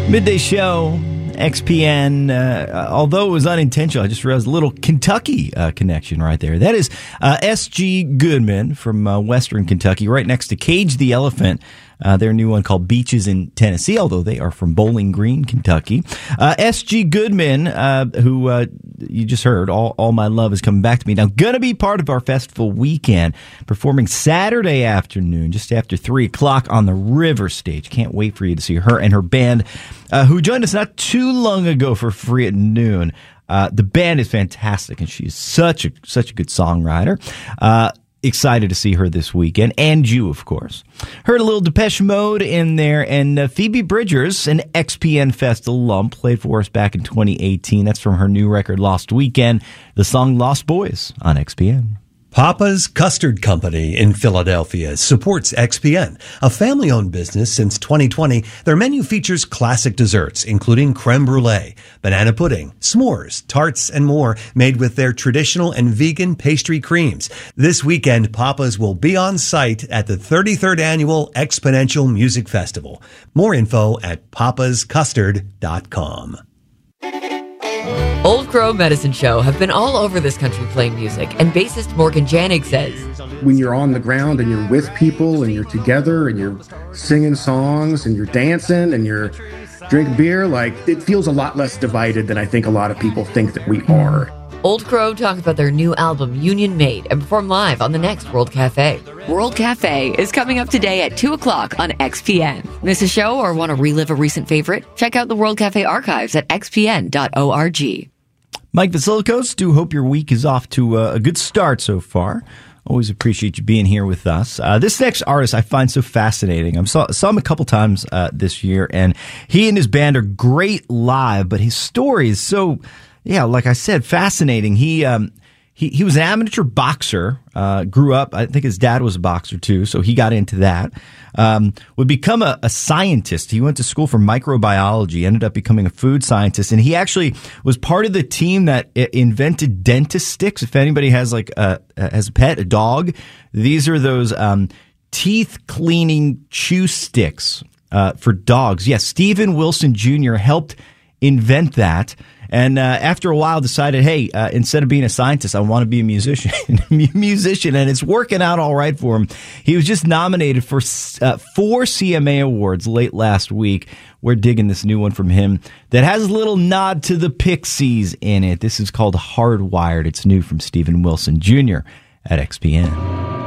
Midday Show, XPN, although it was unintentional, I just realized a little Kentucky connection right there. That is S.G. Goodman from Western Kentucky, right next to Cage the Elephant, their new one called Beaches in Tennessee, although they are from Bowling Green, Kentucky. S.G. Goodman, who you just heard, All My Love is coming back to me. Now, going to be part of our festival weekend, performing Saturday afternoon, just after 3 o'clock on the River Stage. Can't wait for you to see her and her band, who joined us not too long ago for free at noon. The band is fantastic, and she's such a good songwriter. Excited to see her this weekend, and you, of course. Heard a little Depeche Mode in there, and Phoebe Bridgers, an XPN Fest alum, played for us back in 2018. That's from her new record, Lost Weekend, the song Lost Boys on XPN. Papa's Custard Company in Philadelphia supports XPN, a family-owned business since 2020. Their menu features classic desserts, including creme brulee, banana pudding, s'mores, tarts, and more, made with their traditional and vegan pastry creams. This weekend, Papa's will be on site at the 33rd Annual Exponential Music Festival. More info at papascustard.com. Old Crow Medicine Show have been all over this country playing music, and bassist Morgan Janig says, when you're on the ground and you're with people and you're together and you're singing songs and you're dancing and you're drinking beer, like, it feels a lot less divided than I think a lot of people think that we are. Old Crow talk about their new album, Union Made, and perform live on the next World Cafe. World Cafe is coming up today at 2 o'clock on XPN. Miss a show or want to relive a recent favorite? Check out the World Cafe archives at xpn.org. Mike Vasilikos, do hope your week is off to a good start so far. Always appreciate you being here with us. This next artist I find so fascinating. I saw him a couple times this year, and he and his band are great live, but his story is so... yeah, like I said, fascinating. He was an amateur boxer, grew up, I think his dad was a boxer too, so he got into that. Would become a scientist. He went to school for microbiology, ended up becoming a food scientist, and he actually was part of the team that invented dentist sticks. If anybody has has a pet, a dog, these are those teeth cleaning chew sticks for dogs. Yes, Steven Wilson Jr. helped invent that. And after a while decided, hey, instead of being a scientist, I want to be a musician. And it's working out all right for him. He was just nominated for 4 CMA awards late last week. We're digging this new one from him that has a little nod to the Pixies in it. This is called Hardwired. It's new from Steven Wilson Jr. at XPN.